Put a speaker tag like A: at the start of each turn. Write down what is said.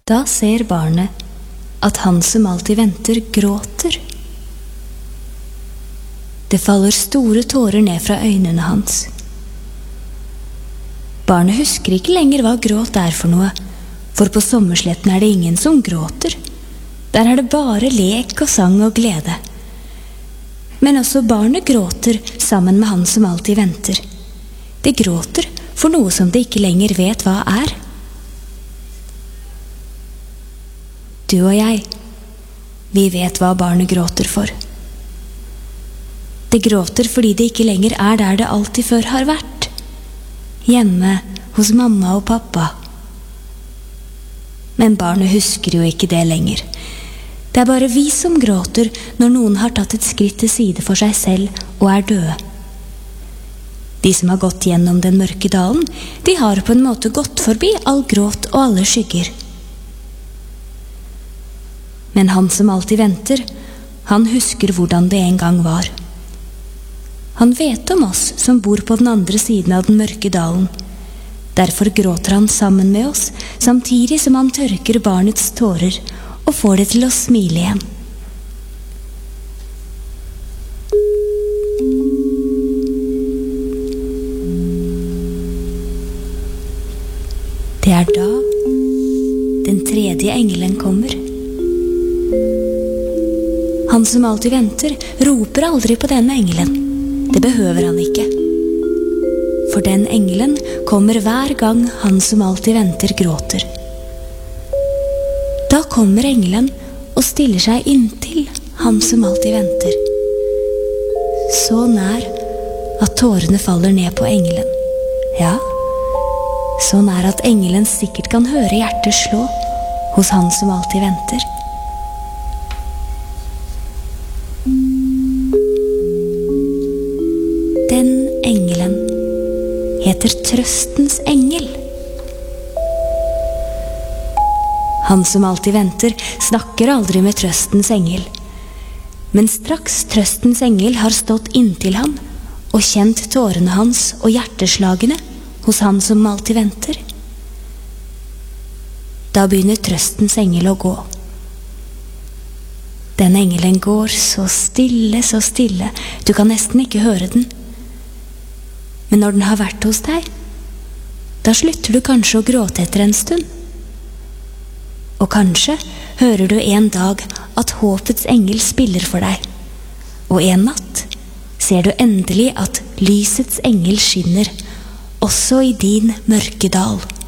A: Da ser barnet at han som alltid venter, gråter. Det faller store tårer ned fra øynene hans. Barnet husker ikke lenger hva gråt er for noe, for på sommersletten er det ingen som gråter. Der er det bare lek og sang og glede. Men også barnet gråter sammen med han som alltid venter. Det gråter for noe som det ikke lenger vet hva er. Du og jeg, vi vet hva barnet gråter for. Det gråter fordi det ikke lenger er der det alltid før har vært. Hjemme hos mamma og pappa. Men barnet husker jo ikke det lenger. Det er bare vi som gråter når noen har tatt et skritt til side for seg selv og er døde. De som har gått gjennom den mørke dalen, de har på en måte gått forbi all gråt og alle skygger. Men han som alltid venter, han husker hvordan det en gang var. Han vet om oss som bor på den andre siden av den mørke dalen. Derfor gråter han sammen med oss, samtidig som han tørker barnets tårer og får det til å smile igjen. Det er da den tredje engelen kommer. Han som alltid venter, roper aldri på denne engelen. Det behøver han ikke. For den engelen kommer hver gang han som alltid venter gråter. Da kommer engelen og stiller seg inntil han som alltid venter. Så nær at tårene faller ned på engelen. Ja, så nær at engelen sikkert kan høre hjertet slå hos han som alltid venter. Den engelen heter Trøstens engel. Han som alltid venter, snakker aldri med Trøstens engel. Men straks Trøstens engel har stått inntil ham og kjent tårene hans og hjerteslagene hos han som alltid venter, da begynner Trøstens engel å gå. Den engelen går så stille, du kan nesten ikke høre den. Men når den har vært hos deg, da slutter du kanskje å gråte etter en stund. Og kanskje hører du en dag at håpets engel spiller for deg. Og en natt ser du endelig at lysets engel skinner, også i din mørke dal.